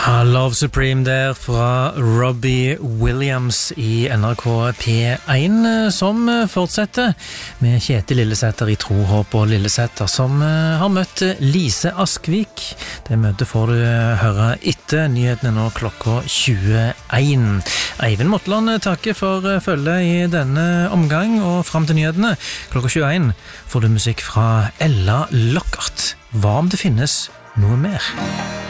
Love Supreme der fra Robbie Williams i NRK P1 som fortsetter med Kjetil Lillesæter i Tro, Håp og Lillesæter som har møtt Lise Askvik. Det møtet får du høre etter nyhetene nå klokka 21. Eivind Motland takker for følge i denne omgang, og frem til nyhetene klokka 21 får du musikk fra Ella Lockhart. Hva om det finnes noe mer?